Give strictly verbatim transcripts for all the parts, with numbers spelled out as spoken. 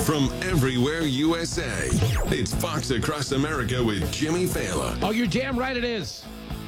from everywhere U S A. It's Fox Across America with Jimmy Fallon. Oh, you're damn right it is.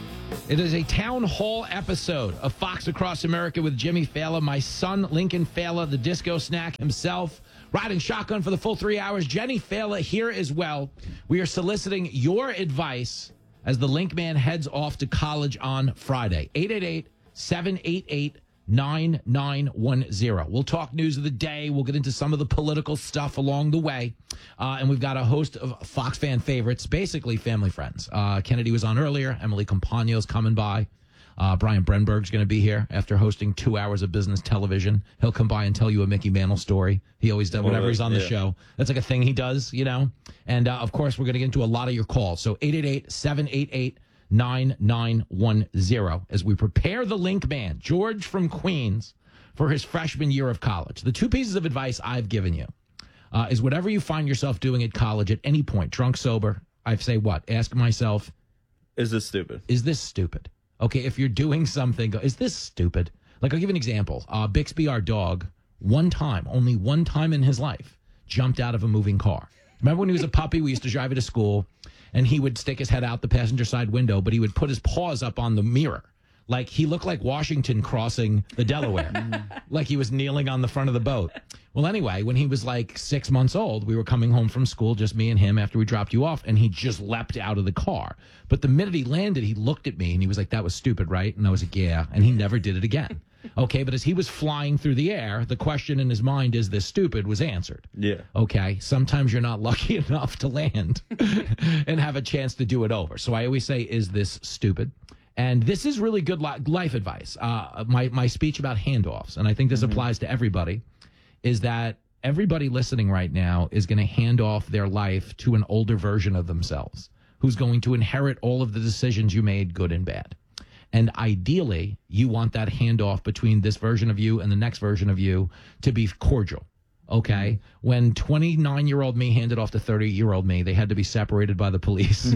It is a town hall episode of Fox Across America with Jimmy Fallon, my son, Lincoln Fallon, the disco snack himself, riding shotgun for the full three hours. Jenny Fallon here as well. We are soliciting your advice as the Link Man heads off to college on Friday. eight eight eight, seven eight eight, nine nine one zero. We'll talk news of the day. We'll get into some of the political stuff along the way. Uh, and we've got a host of Fox fan favorites, basically family friends. Uh, Kennedy was on earlier. Emily Compagno's coming by. Uh, Brian Brenberg's going to be here after hosting two hours of business television. He'll come by and tell you a Mickey Mantle story. He always does whenever he's on the yeah. show. That's like a thing he does, you know. And, uh, of course, we're going to get into a lot of your calls. So eight eight eight, seven eight eight, nine nine one zero as we prepare the Link Man, George from Queens, for his freshman year of college. The two pieces of advice I've given you uh, is whatever you find yourself doing at college at any point, drunk, sober, I say what? Ask myself, is this stupid? Is this stupid? Okay, if you're doing something, go, is this stupid? Like, I'll give you an example. Uh, Bixby, our dog, one time, only one time in his life, jumped out of a moving car. Remember when he was a puppy, we used to drive it to school, and he would stick his head out the passenger side window, but he would put his paws up on the mirror. Like, he looked like Washington crossing the Delaware, like he was kneeling on the front of the boat. Well, anyway, when he was like six months old, we were coming home from school, just me and him, after we dropped you off, and he just leapt out of the car. But the minute he landed, he looked at me, and he was like, that was stupid, right? And I was like, yeah, and he never did it again. Okay, but as he was flying through the air, the question in his mind, is this stupid, was answered. Yeah. Okay, sometimes you're not lucky enough to land and have a chance to do it over. So I always say, is this stupid? And this is really good li- life advice. Uh, my, my speech about handoffs, and I think this mm-hmm. applies to everybody, is that everybody listening right now is going to hand off their life to an older version of themselves who's going to inherit all of the decisions you made, good and bad. And ideally, you want that handoff between this version of you and the next version of you to be cordial. Okay? When twenty-nine-year-old me handed off to thirty-year-old me, they had to be separated by the police.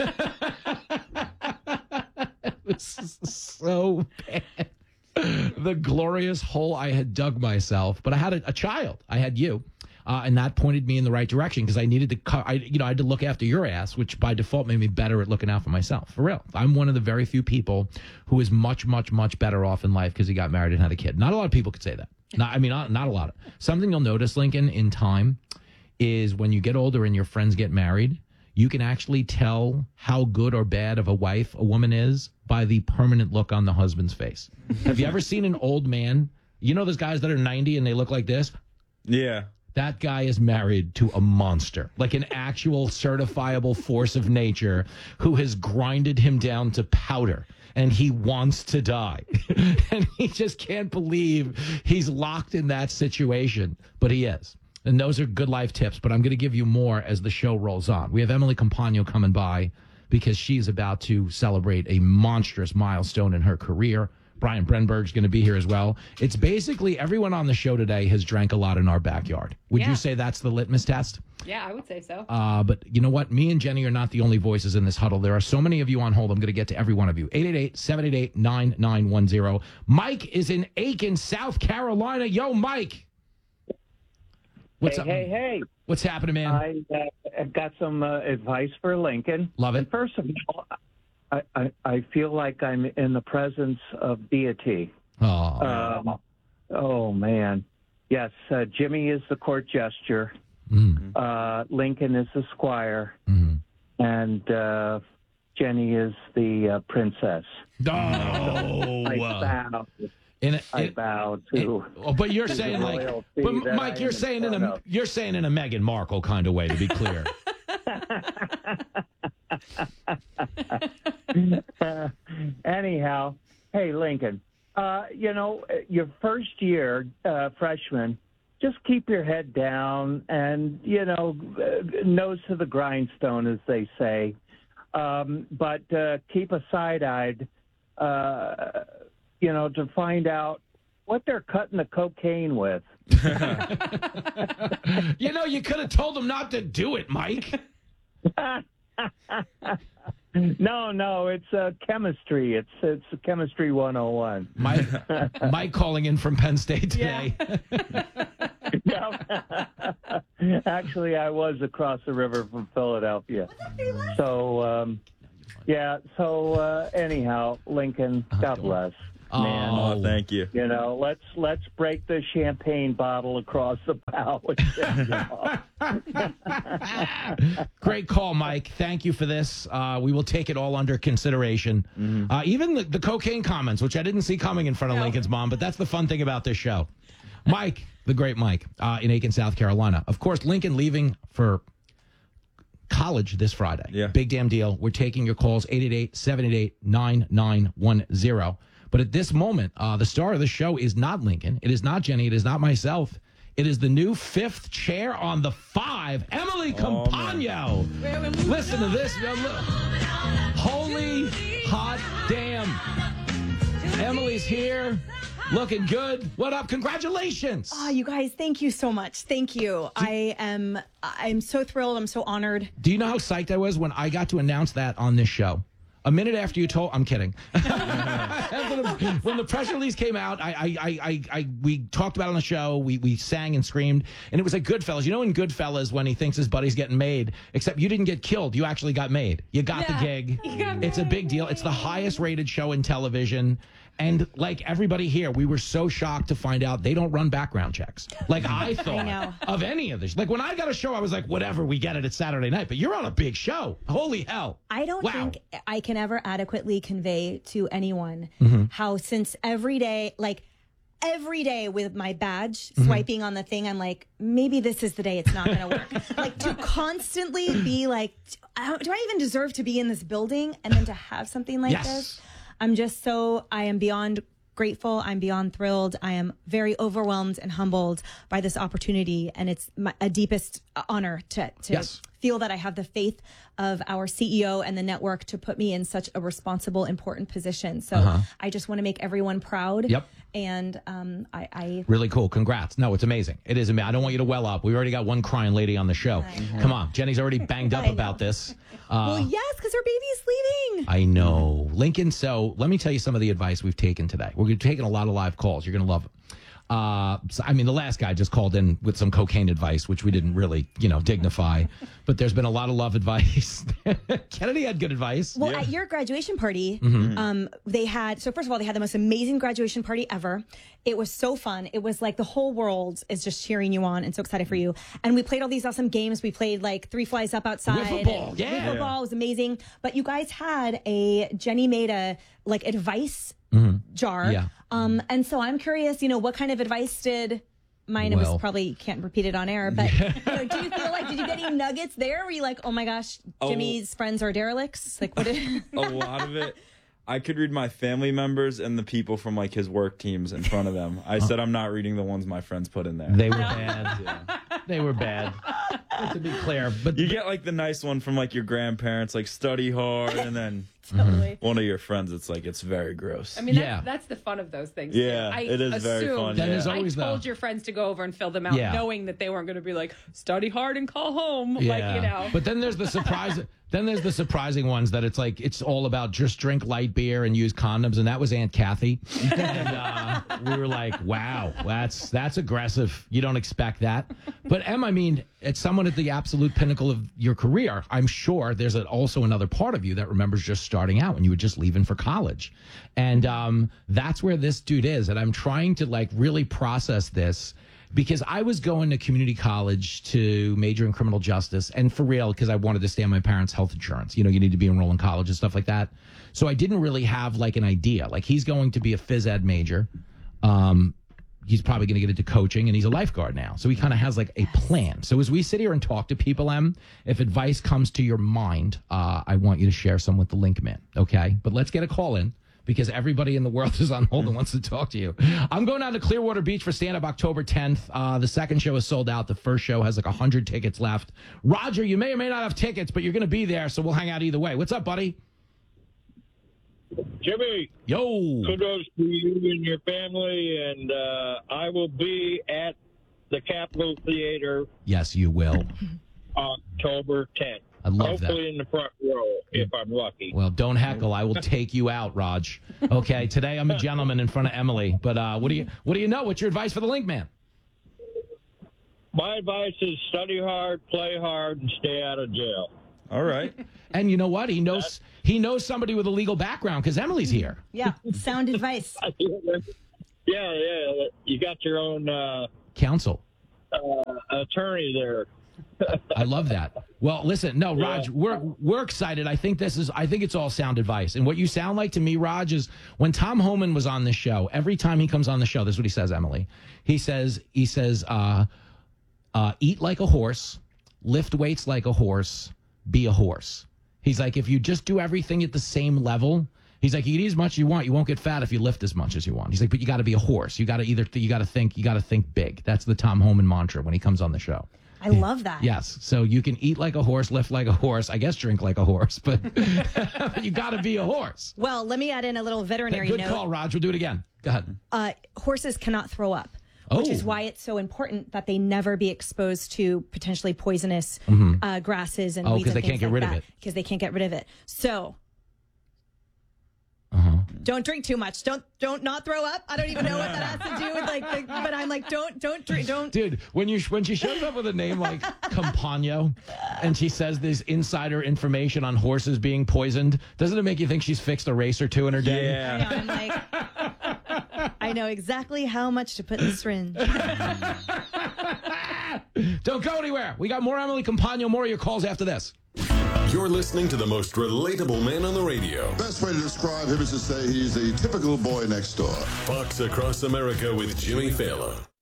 It was so bad. The glorious hole I had dug myself. But I had a, a child. I had you. Uh, and that pointed me in the right direction because I needed to, cu- I, you know, I had to look after your ass, which by default made me better at looking out for myself. For real. I'm one of the very few people who is much, much, much better off in life because he got married and had a kid. Not a lot of people could say that. Not, I mean, not, not a lot. Of, something you'll notice, Lincoln, in time is when you get older and your friends get married, you can actually tell how good or bad of a wife a woman is by the permanent look on the husband's face. Have you ever seen an old man? You know those guys that are ninety and they look like this? Yeah. That guy is married to a monster, like an actual certifiable force of nature who has grinded him down to powder, and he wants to die. And he just can't believe he's locked in that situation, but he is. And those are good life tips, but I'm going to give you more as the show rolls on. We have Emily Compagno coming by because she's about to celebrate a monstrous milestone in her career. Brian Brenberg's going to be here as well. It's basically everyone on the show today has drank a lot in our backyard. Would yeah. you say that's the litmus test? Yeah, I would say so. Uh, but you know what? Me and Jenny are not the only voices in this huddle. There are so many of you on hold. I'm going to get to every one of you. eight eight eight, seven eight eight, nine nine one zero. Mike is in Aiken, South Carolina. Yo, Mike. What's hey, up? Hey, hey. What's happening, man? I, uh, I've got some uh, advice for Lincoln. Love it. And first of all, I, I, I feel like I'm in the presence of deity. Oh, um, oh man. Yes, uh, Jimmy is the court jester. Mm. Uh, Lincoln is the squire. Mm. And uh, Jenny is the uh, princess. Oh, I bow. In a, in, I bow to. In, but you're saying like, but Mike, you're saying in a, you're saying in a Meghan Markle kind of way, to be clear. uh, anyhow, hey Lincoln, uh, you know, your first year uh, freshman, just keep your head down and, you know, uh, nose to the grindstone, as they say. Um, but uh, keep a side-eyed, uh, you know, to find out what they're cutting the cocaine with. You know, you could have told them not to do it, Mike. No, no, it's uh, chemistry. It's it's chemistry one oh one. Mike, Mike calling in from Penn State today. Yeah. Actually, I was across the river from Philadelphia. So, um, yeah. So, uh, anyhow, Lincoln, God bless, man. Oh, thank you. You know, let's let's break the champagne bottle across the bow. Great call, Mike. Thank you for this. Uh, we will take it all under consideration. Mm-hmm. Uh, even the, the cocaine comments, which I didn't see coming in front of no. Lincoln's mom, but that's the fun thing about this show. Mike, the great Mike, uh, in Aiken, South Carolina. Of course, Lincoln leaving for college this Friday. Yeah. Big damn deal. We're taking your calls, eight eight eight, seven eight eight, nine nine one zero. But at this moment, uh, the star of the show is not Lincoln. It is not Jenny. It is not myself. It is the new fifth chair on the five, Emily Compagno. Oh, Listen to this. Holy hot damn. Emily's here. Looking good. What up? Congratulations. Oh, you guys, thank you so much. Thank you. I am I'm so thrilled. I'm so honored. Do you know how psyched I was when I got to announce that on this show? A minute after you told, I'm kidding. When the press release came out, I, I, I, I, I, we talked about it on the show. We, we sang and screamed, and it was like Goodfellas. You know, in Goodfellas, when he thinks his buddy's getting made, except you didn't get killed, you actually got made. You got yeah, the gig. Got it's a big deal. It's the highest rated show in television. And like everybody here, we were so shocked to find out they don't run background checks. Like I thought I of any of this. Like when I got a show, I was like, whatever, we get it. It's Saturday night. But you're on a big show. Holy hell. I don't wow. think I can ever adequately convey to anyone mm-hmm. how since every day, like every day with my badge mm-hmm. swiping on the thing, I'm like, maybe this is the day it's not going to work. Like to constantly be like, do I even deserve to be in this building? And then to have something like yes. this. I'm just so, I am beyond grateful. I'm beyond thrilled. I am very overwhelmed and humbled by this opportunity. And it's my, a deepest honor to, to yes. feel that I have the faith of our C E O and the network to put me in such a responsible, important position. So uh-huh. I just want to make everyone proud. Yep. And um, I, I really cool. Congrats. No, it's amazing. It is amazing. I don't want you to well up. We already got one crying lady on the show. Come on. Jenny's already banged up about this. Uh, well, yes, because her baby's leaving. I know. Lincoln, so let me tell you some of the advice we've taken today. We're taking a lot of live calls. You're going to love it. Uh, so, I mean, the last guy just called in with some cocaine advice, which we didn't really, you know, dignify. But there's been a lot of love advice. Kennedy had good advice. Well, yeah. at your graduation party, mm-hmm. um, they had, so first of all, they had the most amazing graduation party ever. It was so fun. It was like the whole world is just cheering you on and so excited for you. And we played all these awesome games. We played like Three Flies Up Outside. Wiffle ball. Yeah. Wiffle ball was amazing. But you guys had a, Jenny made a like advice mm-hmm. jar. Yeah. Um, and so I'm curious, you know, what kind of advice did mine? Well, was probably can't repeat it on air, but you know, do you feel like, did you get any nuggets there? Were you like, oh my gosh, Jimmy's oh, friends are derelicts? Like what? Did... A lot of it. I could read my family members and the people from like his work teams in front of them. I said I'm not reading the ones my friends put in there. They were bad. Yeah. They were bad. But to be clear, but you get like the nice one from like your grandparents, like study hard, and then totally. one of your friends, it's like it's very gross. I mean, that's, yeah. that's the fun of those things. Yeah, I it is very fun. That yeah. is always I told the... your friends to go over and fill them out, yeah. knowing that they weren't going to be like study hard and call home, yeah. like you know. But then there's the surprise. Then there's the surprising ones that it's like it's all about just drink light beer and use condoms, and that was Aunt Kathy. And uh, we were like, wow, that's that's aggressive. You don't expect that. But Em, I mean, it's someone at the absolute pinnacle of your career. I'm sure there's a, also another part of you that remembers just starting out when you were just leaving for college, and um, that's where this dude is. And I'm trying to like really process this. Because I was going to community college to major in criminal justice, and for real, because I wanted to stay on my parents' health insurance. You know, you need to be enrolled in college and stuff like that. So I didn't really have like an idea. Like he's going to be a phys ed major. Um, he's probably going to get into coaching, and he's a lifeguard now. So he kind of has like a plan. So as we sit here and talk to people, Em, if advice comes to your mind, uh, I want you to share some with the link man. Okay, but let's get a call in. Because everybody in the world is on hold and wants to talk to you. I'm going down to Clearwater Beach for stand-up October tenth. Uh, the second show is sold out. The first show has like one hundred tickets left. Roger, you may or may not have tickets, but you're going to be there, so we'll hang out either way. What's up, buddy? Jimmy. Yo. Kudos to you and your family, and uh, I will be at the Capitol Theater. Yes, you will. October tenth. I love Hopefully that. Hopefully in the front row, if I'm lucky. Well, don't heckle. I will take you out, Raj. Okay, today I'm a gentleman in front of Emily. But uh, what do you what do you know? What's your advice for the link man? my advice is study hard, play hard, and stay out of jail. All right. And you know what? He knows he knows somebody with a legal background because Emily's here. Yeah, sound advice. Yeah, yeah. You got your own uh, Counsel. uh, attorney there. I love that. Well, listen, no, Raj, we're we're excited. I think this is I think it's all sound advice. And what you sound like to me, Raj, is when Tom Homan was on this show, every time he comes on the show, this is what he says, Emily. He says, he says, uh, uh, eat like a horse, lift weights like a horse, be a horse. He's like, if you just do everything at the same level, he's like, you eat as much as you want. You won't get fat if you lift as much as you want. He's like, but you got to be a horse. You got to either, you got to think, you got to think big. That's the Tom Homan mantra when he comes on the show. I love that. Yes. So you can eat like a horse, lift like a horse, I guess drink like a horse, but you got to be a horse. Well, let me add in a little veterinary Good note. call, Raj. We'll do it again. Go ahead. Uh, horses cannot throw up, which Oh. is why it's so important that they never be exposed to potentially poisonous uh, grasses and Oh, weeds 'cause and they things can't get like rid of that, it. because they can't get rid of it. So Uh-huh. don't drink too much. Don't don't not throw up. I don't even know what that has to do with like. The, but I'm like, don't don't drink. Don't. Dude, when you when she shows up with a name like Campagno and she says this insider information on horses being poisoned, doesn't it make you think she's fixed a race or two in her day? Yeah. I know, I'm like, I know exactly how much to put in the syringe. Don't go anywhere. We got more Emily Campagno, more of your calls after this. You're listening to the most relatable man on the radio. Best way to describe him is to say he's a typical boy next door. Fox Across America with Jimmy Fallon.